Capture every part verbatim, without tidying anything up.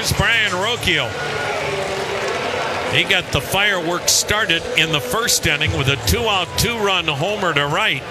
Here's Brian Rocchio. He got the fireworks started in the first inning with a two-out, two-run homer to right.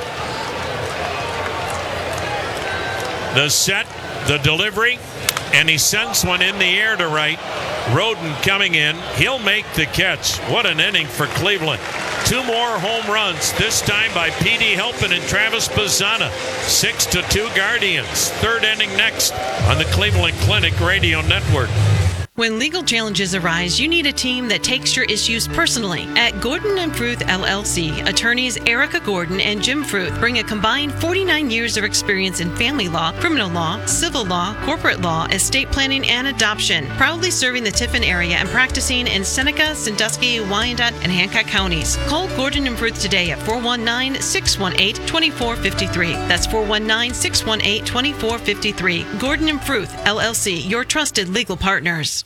The set, the delivery, and he sends one in the air to right. Roden coming in. He'll make the catch. What an inning for Cleveland. Two more home runs, this time by P D. Helpin and Travis Bazzana. Six to two Guardians. Third inning next on the Cleveland Clinic Radio Network. When legal challenges arise, you need a team that takes your issues personally. At Gordon and Fruth L L C, attorneys Erica Gordon and Jim Fruth bring a combined forty-nine years of experience in family law, criminal law, civil law, corporate law, estate planning, and adoption. Proudly serving the Tiffin area and practicing in Seneca, Sandusky, Wyandotte, and Hancock counties. Call Gordon and Fruth today at four one nine, six one eight, two four five three. That's four one nine, six one eight, two four five three. Gordon and Fruth L L C, your trusted legal partners.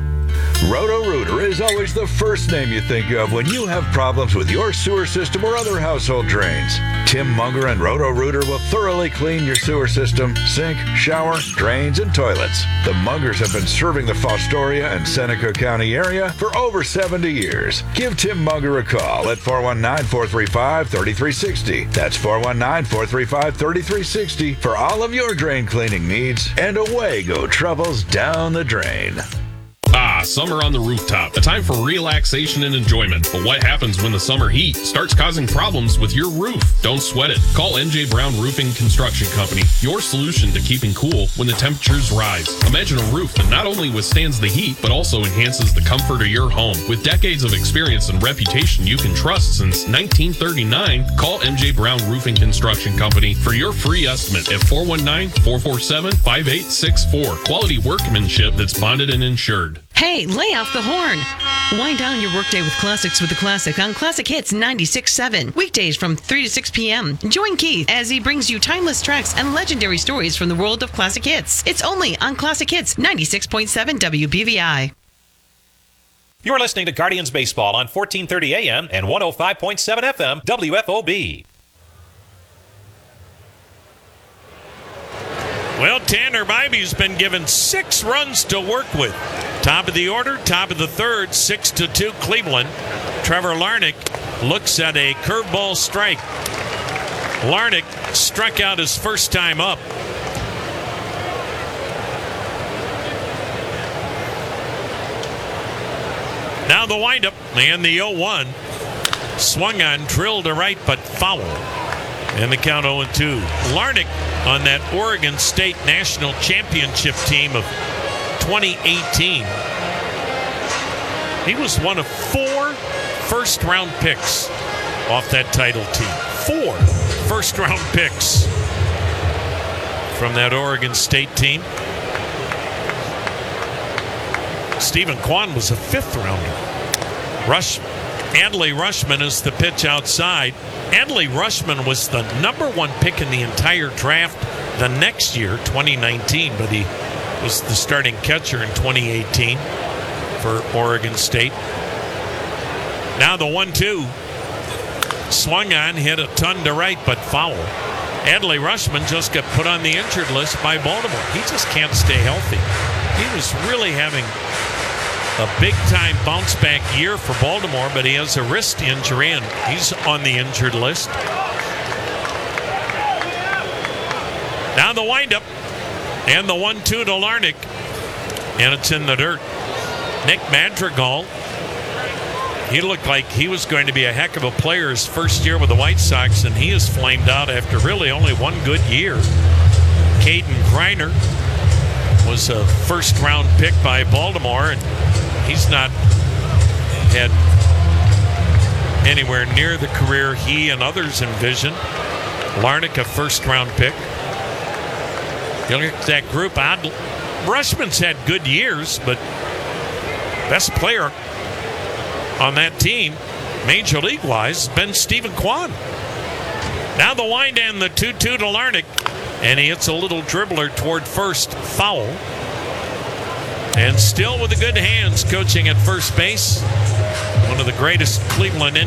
Roto-Rooter is always the first name you think of when you have problems with your sewer system or other household drains. Tim Munger and Roto-Rooter will thoroughly clean your sewer system, sink, shower, drains, and toilets. The Mungers have been serving the Fostoria and Seneca County area for over seventy years. Give Tim Munger a call at four one nine, four three five, three three six zero. That's four one nine, four three five, three three six zero for all of your drain cleaning needs, and away go troubles down the drain. Ah, summer on the rooftop. A time for relaxation and enjoyment. But what happens when the summer heat starts causing problems with your roof? Don't sweat it. Call M J Brown Roofing Construction Company, your solution to keeping cool when the temperatures rise. Imagine a roof that not only withstands the heat, but also enhances the comfort of your home. With decades of experience and reputation you can trust since nineteen thirty-nine, call M J Brown Roofing Construction Company for your free estimate at four one nine, four four seven, five eight six four. Quality workmanship that's bonded and insured. Hey, lay off the horn. Wind down your workday with classics with the classic on Classic Hits ninety-six point seven. Weekdays from three to six p.m. Join Keith as he brings you timeless tracks and legendary stories from the world of classic hits. It's only on Classic Hits ninety-six point seven W B V I. You're listening to Guardians Baseball on fourteen thirty A M and one oh five point seven F M W F O B. Well, Tanner Bybee's been given six runs to work with. Top of the order, top of the third, six to two Cleveland. Trevor Larnach looks at a curveball strike. Larnach struck out his first time up. Now the windup and the oh one. Swung on, drilled to right, but foul. And the count oh and two. Larnach on that Oregon State National Championship team of twenty eighteen. He was one of four first-round picks off that title team. Four first-round picks from that Oregon State team. Stephen Kwan was a fifth-rounder. Rush, Adley Rushman is the pitch outside. Adley Rushman was the number one pick in the entire draft the next year, twenty nineteen, but he was the starting catcher in twenty eighteen for Oregon State. Now the one two. Swung on, hit a ton to right, but foul. Adley Rushman just got put on the injured list by Baltimore. He just can't stay healthy. He was really having a big-time bounce-back year for Baltimore, but he has a wrist injury, and he's on the injured list. Now the windup, and the one two to Larnach, and it's in the dirt. Nick Madrigal, he looked like he was going to be a heck of a player his first year with the White Sox, and he has flamed out after really only one good year. Caden Griner was a first-round pick by Baltimore, and he's not had anywhere near the career he and others envisioned. Larnach, a first-round pick. You look at that group, odd. Rushman's had good years, but best player on that team, Major League-wise, has been Stephen Kwan. Now the wind and the two two to Larnach, and he hits a little dribbler toward first, foul. And still with the good hands coaching at first base, one of the greatest Cleveland